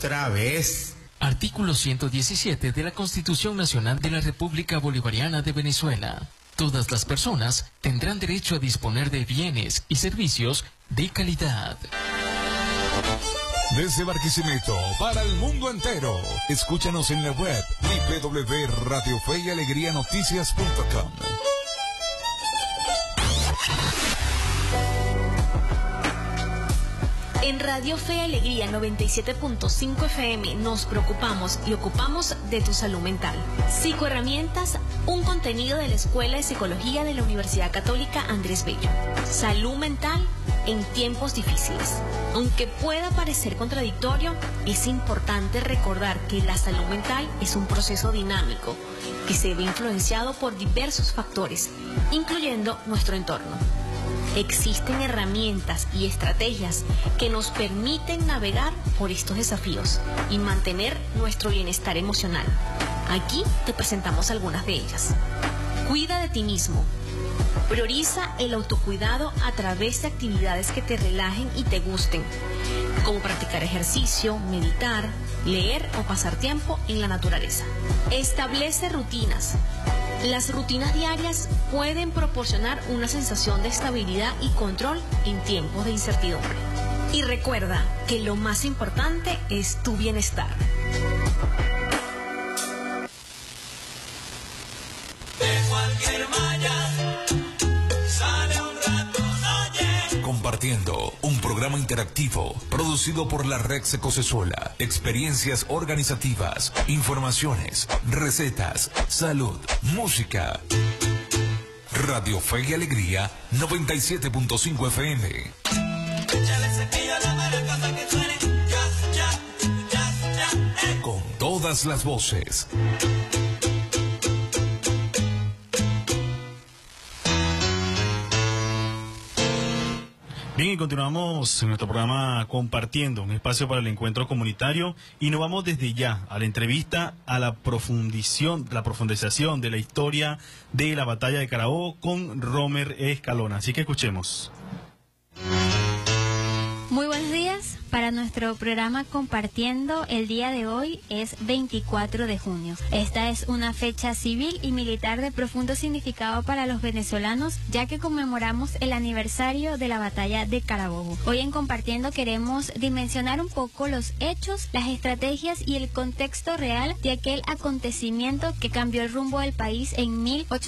otra vez. Artículo 117 de la Constitución Nacional de la República Bolivariana de Venezuela. Todas las personas tendrán derecho a disponer de bienes y servicios de calidad. Desde Barquisimeto para el mundo entero. Escúchanos en la web www.radiofeyalegrianoticias.com. En Radio Fe y Alegría 97.5 FM nos preocupamos y ocupamos de tu salud mental. Psicoherramientas, un contenido de la Escuela de Psicología de la Universidad Católica Andrés Bello. Salud mental en tiempos difíciles. Aunque pueda parecer contradictorio, es importante recordar que la salud mental es un proceso dinámico que se ve influenciado por diversos factores, incluyendo nuestro entorno. Existen herramientas y estrategias que nos permiten navegar por estos desafíos y mantener nuestro bienestar emocional. Aquí te presentamos algunas de ellas. Cuida de ti mismo. Prioriza el autocuidado a través de actividades que te relajen y te gusten, como practicar ejercicio, meditar, leer o pasar tiempo en la naturaleza. Establece rutinas. Las rutinas diarias pueden proporcionar una sensación de estabilidad y control en tiempos de incertidumbre. Y recuerda que lo más importante es tu bienestar. De cualquier malla sale un rato, oye. Compartiendo, un programa interactivo producido por la Red Secosesuela. Experiencias organizativas, informaciones, recetas, salud, música. Radio Fe y Alegría 97.5 FM. Con todas las voces. Bien, y continuamos en nuestro programa Compartiendo, un espacio para el encuentro comunitario, y nos vamos desde ya a la entrevista a la profundización de la historia de la batalla de Carabobo con Romer Escalona. Así que escuchemos. Muy buenos días. Para nuestro programa Compartiendo, el día de hoy es 24 de junio. Esta es una fecha civil y militar de profundo significado para los venezolanos, ya que conmemoramos el aniversario de la batalla de Carabobo. Hoy en Compartiendo queremos dimensionar un poco los hechos, las estrategias y el contexto real de aquel acontecimiento que cambió el rumbo del país en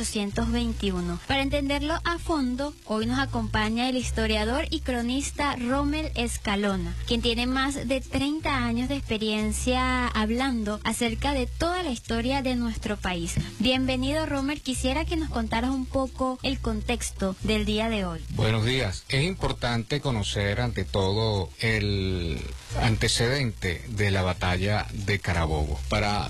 1821. Para entenderlo a fondo, hoy nos acompaña el historiador y cronista Romer Escalona, quien tiene más de 30 años de experiencia hablando acerca de toda la historia de nuestro país. Bienvenido, Romer. Quisiera que nos contaras un poco el contexto del día de hoy. Buenos días. Es importante conocer ante todo el antecedente de la batalla de Carabobo. Para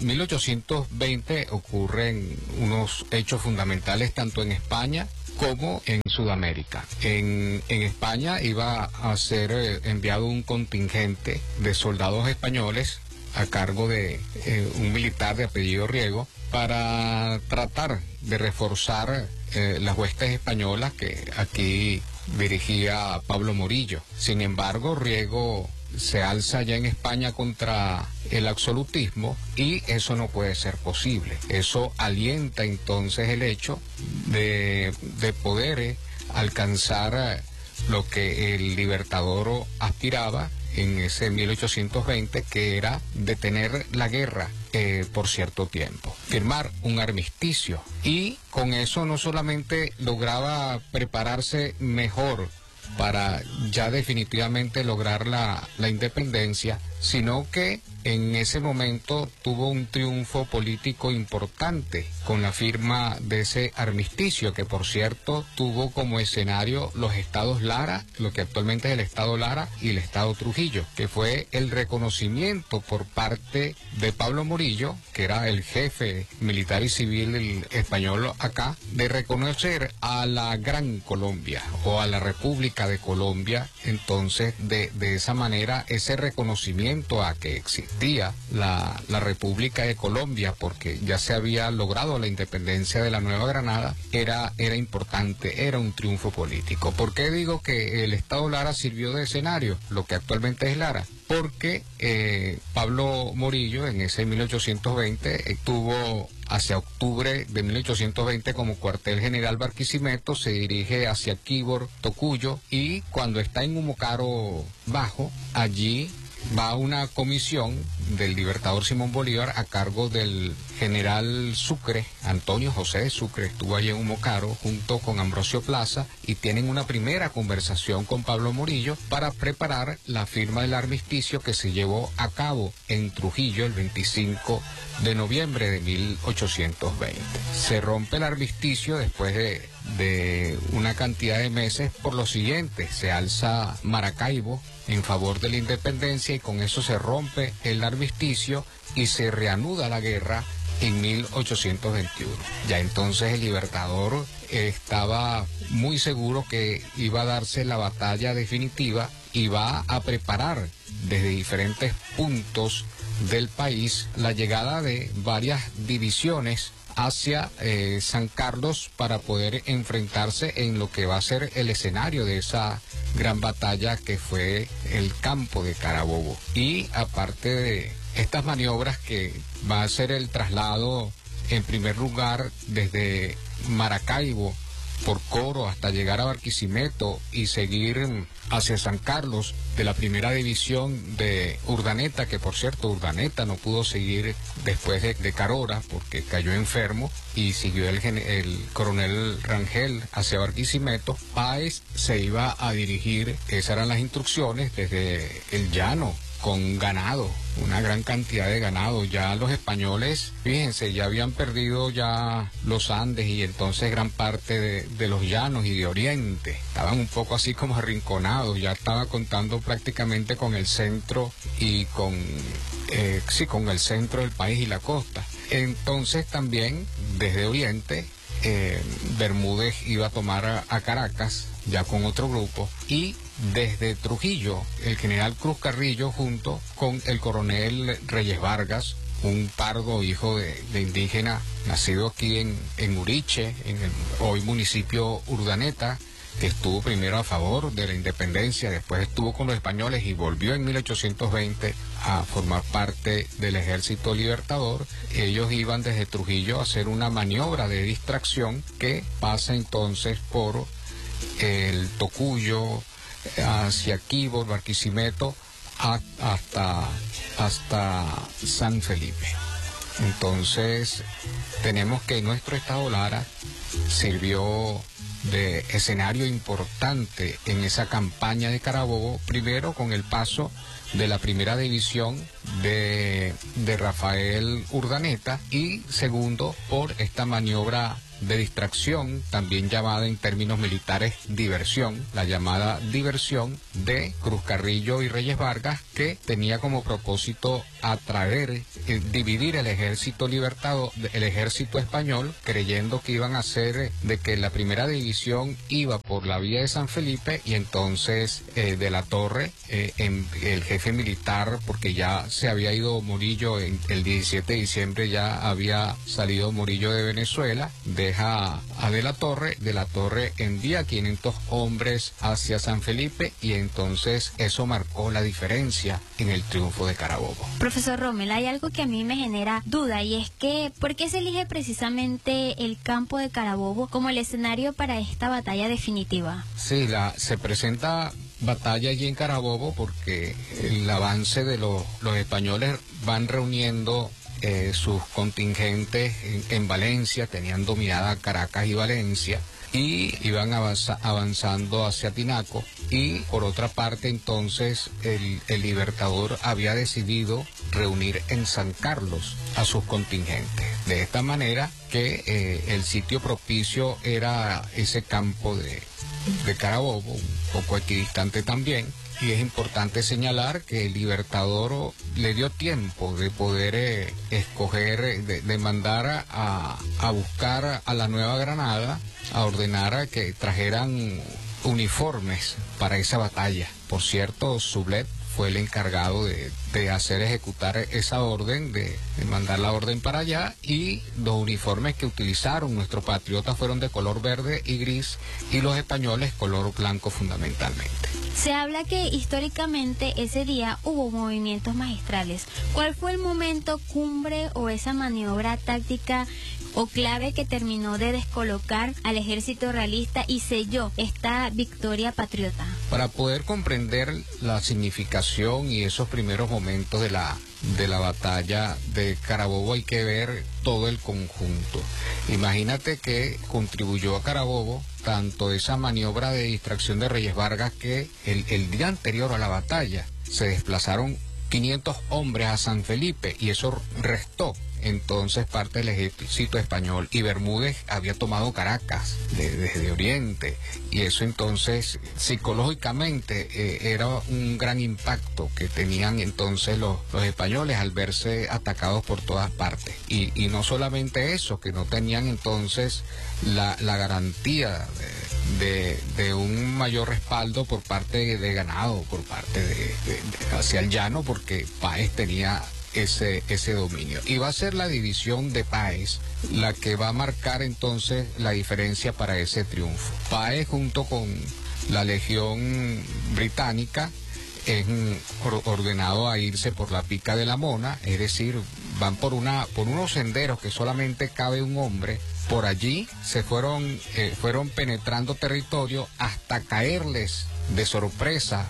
1820 ocurren unos hechos fundamentales tanto en España como en Sudamérica. En España iba a ser enviado un contingente de soldados españoles a cargo de un militar de apellido Riego para tratar de reforzar las huestes españolas que aquí dirigía Pablo Morillo. Sin embargo, Riego se alza ya en España contra el absolutismo y eso no puede ser posible. Eso alienta entonces el hecho de poder alcanzar lo que el Libertador aspiraba en ese 1820, que era detener la guerra por cierto tiempo, firmar un armisticio, y con eso no solamente lograba prepararse mejor para ya definitivamente lograr la independencia, sino que en ese momento tuvo un triunfo político importante con la firma de ese armisticio, que por cierto tuvo como escenario los estados Lara, lo que actualmente es el estado Lara, y el estado Trujillo, que fue el reconocimiento por parte de Pablo Morillo, que era el jefe militar y civil español acá, de reconocer a la Gran Colombia o a la República de Colombia. Entonces, de esa manera, ese reconocimiento reconocimiento a que existía la República de Colombia, porque ya se había logrado la independencia de la Nueva Granada, era importante, era un triunfo político. ¿Por qué digo que el Estado Lara sirvió de escenario, lo que actualmente es Lara? Porque Pablo Morillo en ese 1820 tuvo hacia octubre de 1820 como cuartel general Barquisimeto, se dirige hacia Quíbor, Tocuyo, y cuando está en Humocaro Bajo, allí va una comisión del libertador Simón Bolívar a cargo del general Sucre, Antonio José de Sucre, estuvo allí en Humocaro junto con Ambrosio Plaza y tienen una primera conversación con Pablo Morillo para preparar la firma del armisticio que se llevó a cabo en Trujillo el 25 de noviembre de 1820. Se rompe el armisticio después de una cantidad de meses por lo siguiente: se alza Maracaibo en favor de la independencia y con eso se rompe el armisticio y se reanuda la guerra en 1821. Ya entonces el libertador estaba muy seguro que iba a darse la batalla definitiva y va a preparar desde diferentes puntos del país la llegada de varias divisiones hacia San Carlos para poder enfrentarse en lo que va a ser el escenario de esa gran batalla que fue el campo de Carabobo. Y aparte de estas maniobras, que va a ser el traslado en primer lugar desde Maracaibo por Coro hasta llegar a Barquisimeto y seguir hacia San Carlos, de la primera división de Urdaneta, que por cierto Urdaneta no pudo seguir después de Carora porque cayó enfermo, y siguió el coronel Rangel hacia Barquisimeto. Páez se iba a dirigir, esas eran las instrucciones, desde el llano, con ganado, una gran cantidad de ganado. Ya los españoles, fíjense, ya habían perdido ya los Andes y entonces gran parte de los llanos y de Oriente. Estaban un poco así como arrinconados, ya estaba contando prácticamente con el centro y con el centro del país y la costa. Entonces también desde Oriente Bermúdez iba a tomar a Caracas ya con otro grupo, y desde Trujillo el general Cruz Carrillo junto con el coronel Reyes Vargas, un pardo hijo de indígena nacido aquí en Uriche, en el hoy municipio Urdaneta, que estuvo primero a favor de la independencia, después estuvo con los españoles y volvió en 1820 a formar parte del ejército libertador. Ellos iban desde Trujillo a hacer una maniobra de distracción que pasa entonces por el Tocuyo, hacia Quíbor, Barquisimeto, hasta San Felipe. Entonces tenemos que nuestro Estado Lara sirvió de escenario importante en esa campaña de Carabobo, primero con el paso de la primera división de Rafael Urdaneta, y segundo por esta maniobra de distracción, también llamada en términos militares diversión, la llamada diversión de Cruz Carrillo y Reyes Vargas, que tenía como propósito atraer, dividir el ejército libertador, el ejército español, creyendo que iban a hacer de que la primera división iba por la vía de San Felipe, y entonces de la Torre, el jefe militar, porque ya se había ido Morillo el 17 de diciembre, ya había salido Morillo de Venezuela, deja a De la Torre envía 500 hombres hacia San Felipe, y entonces eso marcó la diferencia en el triunfo de Carabobo. Profesor Rommel, hay algo que a mí me genera duda, y es que ¿por qué se elige precisamente el campo de Carabobo como el escenario para esta batalla definitiva? Sí, se presenta batalla allí en Carabobo porque el avance de los españoles van reuniendo sus contingentes en Valencia, tenían dominada Caracas y Valencia, y iban avanzando hacia Tinaco, y por otra parte entonces el libertador había decidido reunir en San Carlos a sus contingentes. De esta manera que el sitio propicio era ese campo de Carabobo, un poco equidistante también. Y es importante señalar que el libertador le dio tiempo de poder escoger, de mandar a buscar a la Nueva Granada, a ordenar a que trajeran uniformes para esa batalla. Por cierto, Sublet fue el encargado de de hacer ejecutar esa orden, de mandar la orden para allá, y los uniformes que utilizaron nuestros patriotas fueron de color verde y gris y los españoles color blanco fundamentalmente. Se habla que históricamente ese día hubo movimientos magistrales. ¿Cuál fue el momento cumbre o esa maniobra táctica o clave que terminó de descolocar al ejército realista y selló esta victoria patriota? Para poder comprender la significación y esos primeros momentos de la batalla de Carabobo hay que ver todo el conjunto. Imagínate que contribuyó a Carabobo tanto esa maniobra de distracción de Reyes Vargas que el día anterior a la batalla se desplazaron 500 hombres a San Felipe y eso restó entonces parte del ejército español, y Bermúdez había tomado Caracas desde Oriente, y eso entonces psicológicamente era un gran impacto que tenían entonces los españoles al verse atacados por todas partes, y no solamente eso, que no tenían entonces la garantía de un mayor respaldo por parte de ganado, por parte de hacia el llano, porque Páez tenía ese dominio. Y va a ser la división de Páez la que va a marcar entonces la diferencia para ese triunfo. Páez junto con la Legión Británica es ordenado a irse por la Pica de la Mona, es decir, van por unos senderos que solamente cabe un hombre. Por allí se fueron penetrando territorio hasta caerles de sorpresa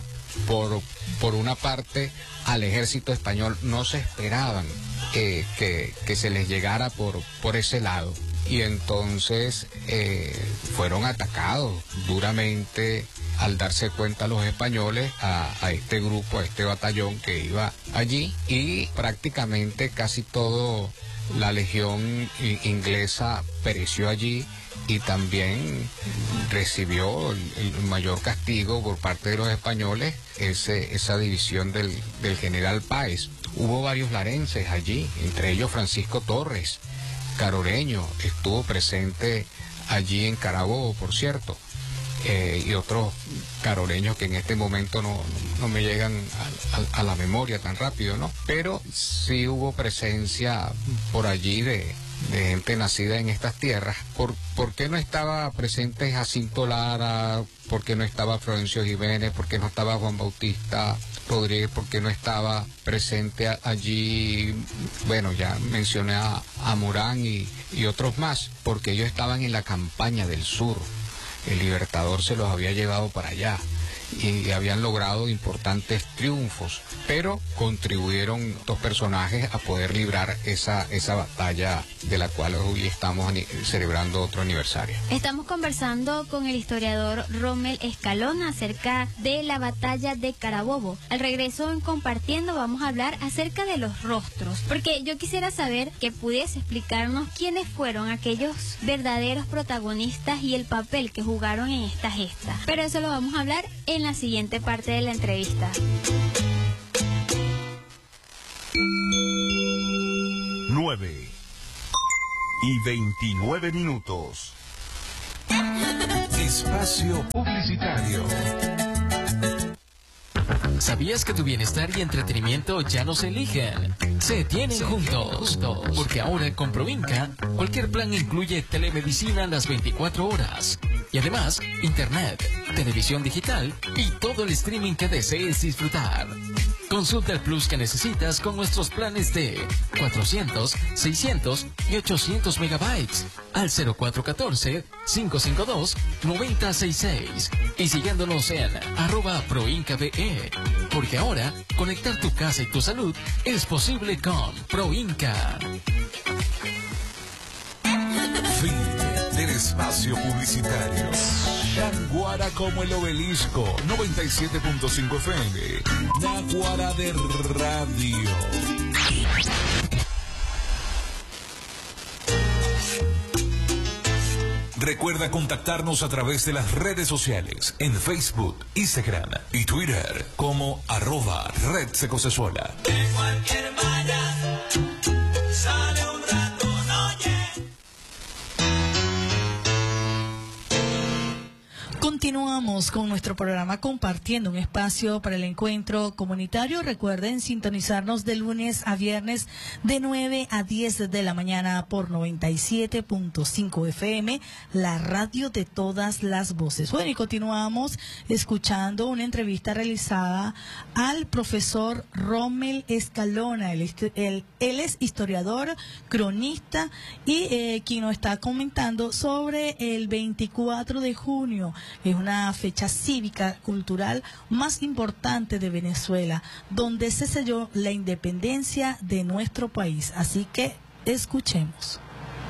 por una parte al ejército español. No se esperaban que se les llegara por ese lado, y entonces fueron atacados duramente al darse cuenta los españoles a este grupo, a este batallón que iba allí, y prácticamente casi todo la legión inglesa pereció allí, y también recibió el mayor castigo por parte de los españoles esa división del general Páez. Hubo varios larenses allí, entre ellos Francisco Torres, caroreño, estuvo presente allí en Carabobo, por cierto, y otros caroreños que en este momento no me llegan a la memoria tan rápido, ¿no? Pero sí hubo presencia por allí de gente nacida en estas tierras. ¿Por qué no estaba presente Jacinto Lara? ¿Por qué no estaba Florencio Jiménez? ¿Por qué no estaba Juan Bautista Rodríguez? ¿Por qué no estaba presente allí? Bueno, ya mencioné a Morán y otros más, porque ellos estaban en la campaña del sur. El Libertador se los había llevado para allá y habían logrado importantes triunfos, pero contribuyeron estos personajes a poder librar esa batalla de la cual hoy estamos celebrando otro aniversario. Estamos conversando con el historiador Rommel Escalona acerca de la batalla de Carabobo. Al regreso en Compartiendo vamos a hablar acerca de los rostros, porque yo quisiera saber que pudiese explicarnos quiénes fueron aquellos verdaderos protagonistas y el papel que jugaron en esta gesta. Pero eso lo vamos a hablar en la siguiente parte de la entrevista. 9:29. Espacio publicitario. ¿Sabías que tu bienestar y entretenimiento ya no se eligen? Se tienen juntos. Porque ahora con Provinca, cualquier plan incluye telemedicina las 24 horas. Y además, internet, televisión digital y todo el streaming que desees disfrutar. Consulta el plus que necesitas con nuestros planes de 400, 600 y 800 megabytes al 0414-552-9066 y siguiéndonos en @ProIncaBE, porque ahora conectar tu casa y tu salud es posible con Proinca. Fin del espacio publicitario. Naguará como el obelisco, 97.5 FM. Naguará de radio. Recuerda contactarnos a través de las redes sociales, en Facebook, Instagram y Twitter como @RedSecosesuela. De cualquier malla sale un ratón, oye. Continuamos con nuestro programa compartiendo un espacio para el encuentro comunitario. Recuerden sintonizarnos de lunes a viernes de 9 a 10 de la mañana por 97.5 FM, la radio de todas las voces. Bueno, y continuamos escuchando una entrevista realizada al profesor Rommel Escalona. Él es historiador, cronista y quien nos está comentando sobre el 24 de junio. Es una fecha cívica, cultural más importante de Venezuela, donde se selló la independencia de nuestro país. Así que escuchemos.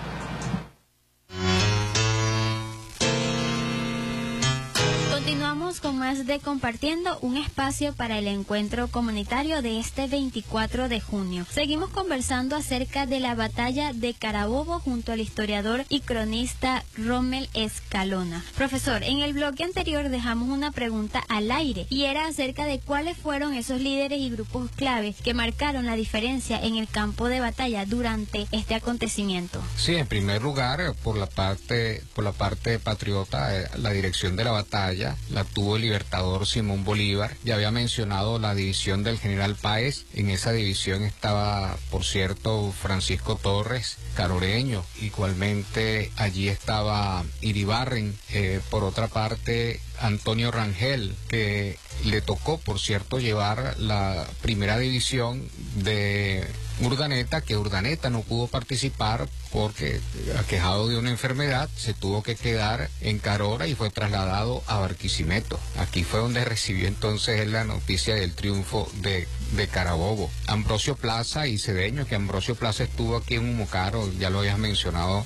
Continuamos con más de Compartiendo, un espacio para el encuentro comunitario de este 24 de junio. Seguimos conversando acerca de la batalla de Carabobo junto al historiador y cronista Rommel Escalona. Profesor, en el bloque anterior dejamos una pregunta al aire y era acerca de cuáles fueron esos líderes y grupos claves que marcaron la diferencia en el campo de batalla durante este acontecimiento. Sí, en primer lugar, por la parte patriota, la dirección de la batalla la tuvo el libertador Simón Bolívar. Ya había mencionado la división del general Páez. En esa división estaba, por cierto, Francisco Torres, caroreño. Igualmente allí estaba Iribarren. Por otra parte, Antonio Rangel, que le tocó, por cierto, llevar la primera división de Urdaneta, que Urdaneta no pudo participar porque, aquejado de una enfermedad, se tuvo que quedar en Carora y fue trasladado a Barquisimeto. Aquí fue donde recibió entonces la noticia del triunfo de Carabobo. Ambrosio Plaza y Cedeño, que Ambrosio Plaza estuvo aquí en Humocaro, ya lo habías mencionado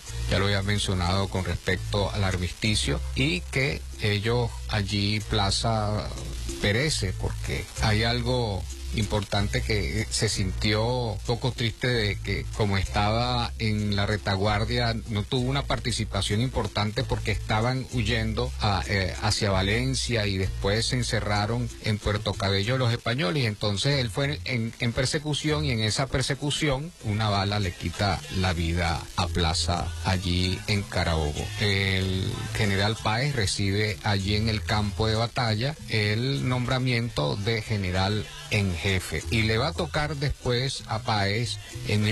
con respecto al armisticio, y que ellos allí Plaza perece porque hay algo importante, que se sintió poco triste de que, como estaba en la retaguardia, no tuvo una participación importante porque estaban huyendo hacia Valencia y después se encerraron en Puerto Cabello los españoles. Entonces él fue en persecución, y en esa persecución una bala le quita la vida a Plaza allí en Carabobo. El general Páez recibe allí en el campo de batalla el nombramiento de general en jefe, y le va a tocar después a Páez en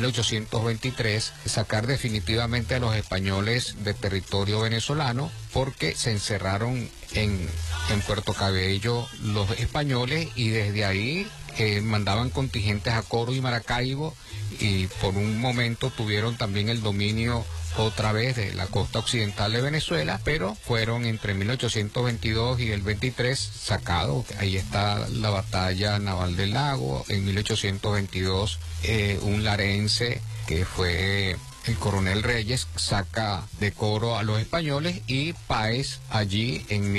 1823 sacar definitivamente a los españoles de territorio venezolano, porque se encerraron en Puerto Cabello los españoles, y desde ahí mandaban contingentes a Coro y Maracaibo, y por un momento tuvieron también el dominio otra vez de la costa occidental de Venezuela, pero fueron entre 1822 y el 23 sacados. Ahí está la batalla naval del Lago. En 1822 un larense, que fue el coronel Reyes, saca de Coro a los españoles, y Páez allí en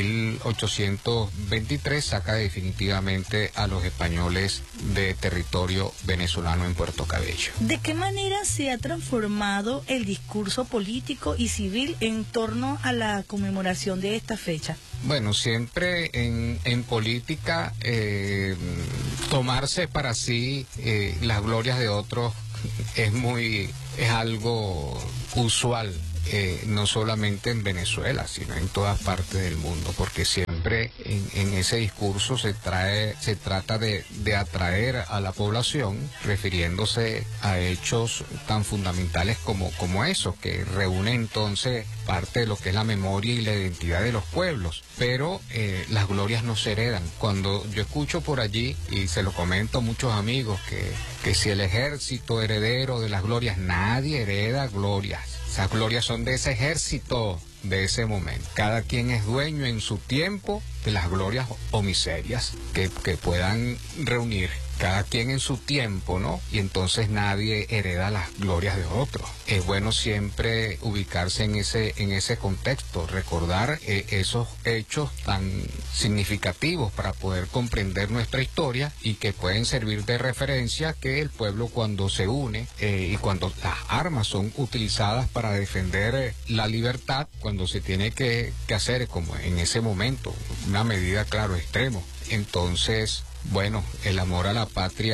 1823 saca definitivamente a los españoles de territorio venezolano en Puerto Cabello. ¿De qué manera se ha transformado el discurso político y civil en torno a la conmemoración de esta fecha? Bueno, siempre en política tomarse para sí las glorias de otros es algo usual, no solamente en Venezuela, sino en todas partes del mundo, porque siempre en ese discurso se trata de atraer a la población, refiriéndose a hechos tan fundamentales como esos, que reúnen entonces parte de lo que es la memoria y la identidad de los pueblos. Pero las glorias no se heredan. Cuando yo escucho por allí, y se lo comento a muchos amigos, que si el ejército heredero de las glorias, nadie hereda glorias. Esas glorias son de ese ejército, de ese momento. Cada quien es dueño en su tiempo de las glorias o miserias que puedan reunir. Cada quien en su tiempo, ¿no? Y entonces nadie hereda las glorias de otro. Es bueno siempre ubicarse en ese contexto, recordar esos hechos tan significativos para poder comprender nuestra historia, y que pueden servir de referencia, que el pueblo, cuando se une y cuando las armas son utilizadas para defender la libertad, cuando se tiene que hacer, como en ese momento, una medida, claro, extremo, entonces, bueno, el amor a la patria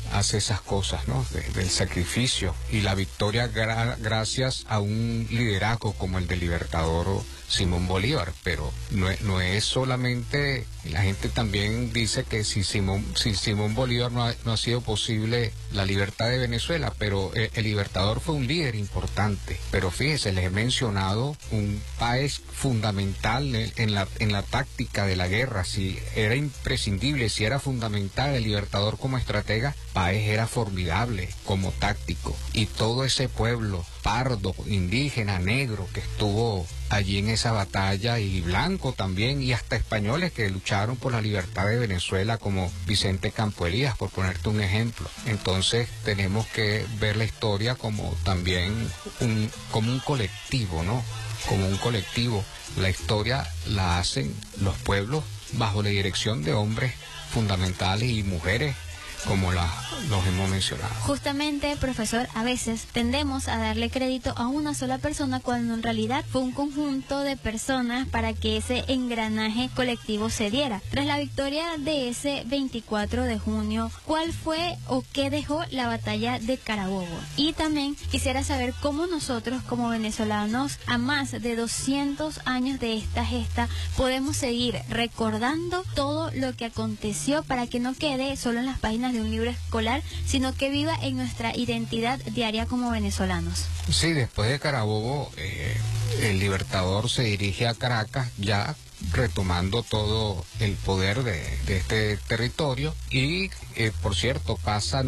hace esas cosas, ¿no? Del sacrificio y la victoria gracias a un liderazgo como el del libertador Simón Bolívar. Pero no es solamente, la gente también dice que si Simón Bolívar no ha sido posible la libertad de Venezuela, pero el libertador fue un líder importante. Pero fíjense, les he mencionado un país fundamental en la táctica de la guerra. Si era imprescindible, si era fundamental el libertador como estratega, Páez era formidable como táctico. Y todo ese pueblo pardo, indígena, negro que estuvo allí en esa batalla, y blanco también, y hasta españoles que lucharon por la libertad de Venezuela, como Vicente Campo Elías, por ponerte un ejemplo. Entonces tenemos que ver la historia como también como un colectivo, ¿no? Como un colectivo. La historia la hacen los pueblos bajo la dirección de hombres fundamentales y mujeres como los hemos mencionado. Justamente, profesor, a veces tendemos a darle crédito a una sola persona cuando en realidad fue un conjunto de personas para que ese engranaje colectivo se diera. Tras la victoria de ese 24 de junio, ¿cuál fue o qué dejó la batalla de Carabobo? Y también quisiera saber cómo nosotros como venezolanos, a más de 200 años de esta gesta, podemos seguir recordando todo lo que aconteció para que no quede solo en las páginas de un libro escolar, sino que viva en nuestra identidad diaria como venezolanos. Sí, después de Carabobo, el libertador se dirige a Caracas, ya retomando todo el poder de este territorio, y por cierto pasa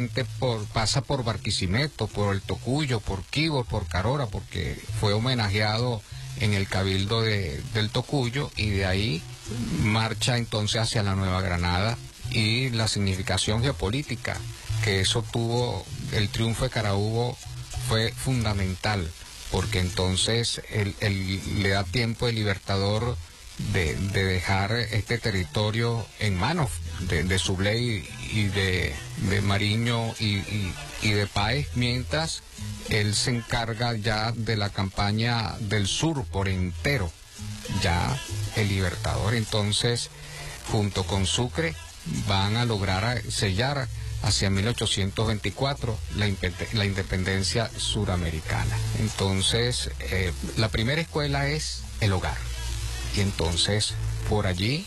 por Barquisimeto, por el Tocuyo, por Quibor, por Carora, porque fue homenajeado en el cabildo del Tocuyo, y de ahí marcha entonces hacia la Nueva Granada. Y la significación geopolítica que eso tuvo, el triunfo de Carabobo, fue fundamental, porque entonces le da tiempo al libertador de dejar este territorio en manos de Subley y de Mariño y de Páez, mientras él se encarga ya de la campaña del sur por entero. Ya el libertador entonces, junto con Sucre, van a lograr sellar hacia 1824 la independencia suramericana. Entonces, la primera escuela es el hogar. Y entonces, por allí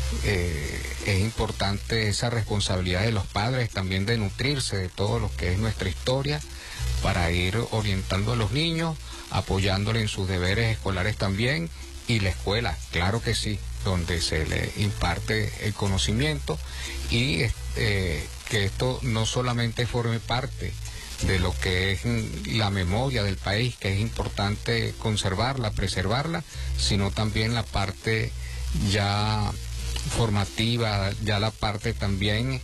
es importante esa responsabilidad de los padres también de nutrirse de todo lo que es nuestra historia, para ir orientando a los niños, apoyándoles en sus deberes escolares también, y la escuela, claro que sí, donde se le imparte el conocimiento, y que esto no solamente forme parte de lo que es la memoria del país, que es importante conservarla, preservarla, sino también la parte ya formativa, ya la parte también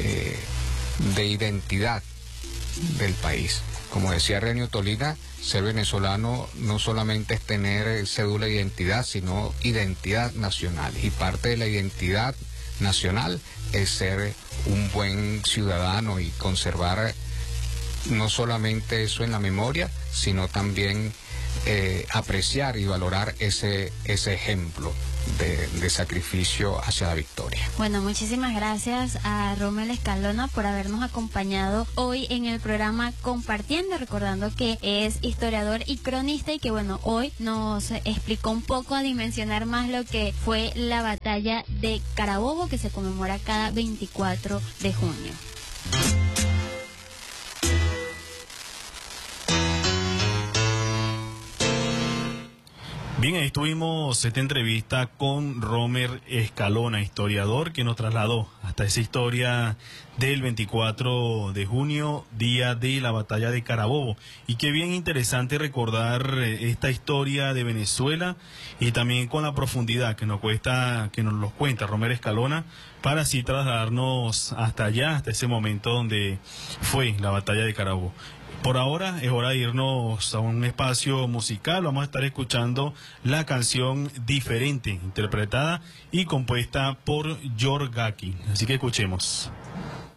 de identidad del país. Como decía Renio Tolina, ser venezolano no solamente es tener cédula de identidad, sino identidad nacional. Y parte de la identidad nacional es ser un buen ciudadano y conservar no solamente eso en la memoria, sino también apreciar y valorar ese ejemplo de sacrificio hacia la victoria. Bueno, muchísimas gracias a Rommel Escalona por habernos acompañado hoy en el programa Compartiendo, recordando que es historiador y cronista, y que bueno, hoy nos explicó un poco a dimensionar más lo que fue la batalla de Carabobo, que se conmemora cada 24 de junio. Bien, ahí estuvimos esta entrevista con Rommel Escalona, historiador, que nos trasladó hasta esa historia del 24 de junio, día de la batalla de Carabobo. Y qué bien interesante recordar esta historia de Venezuela, y también con la profundidad que nos cuenta Rommel Escalona, para así trasladarnos hasta allá, hasta ese momento donde fue la batalla de Carabobo. Por ahora es hora de irnos a un espacio musical. Vamos a estar escuchando la canción Diferente, interpretada y compuesta por George Gaki. Así que escuchemos.